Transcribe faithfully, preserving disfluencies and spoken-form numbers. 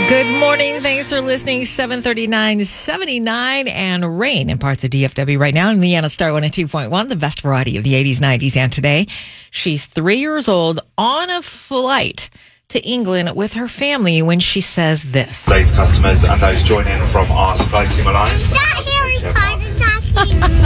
Good morning. Thanks for listening. seven thirty-nine, seventy-nine and rain in parts of D F W right now. And Leanna Star one oh two point one, the best variety of the eighties, nineties, and today. She's three years old on a flight to England with her family when she says this. Safe customers and those joining from our Sky Team Alliance. Is that Harry Potter talking?